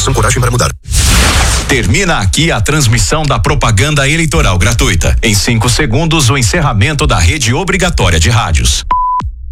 Fundação Coragem para Mudar. Termina aqui a transmissão da propaganda eleitoral gratuita. Em 5 segundos, o encerramento da rede obrigatória de rádios.